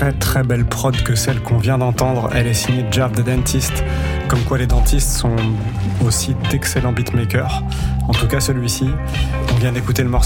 très très belle prod que celle qu'on vient d'entendre. Elle est signée Jav the Dentist, comme quoi les dentistes sont aussi d'excellents beatmakers. En tout cas celui-ci, on vient d'écouter le morceau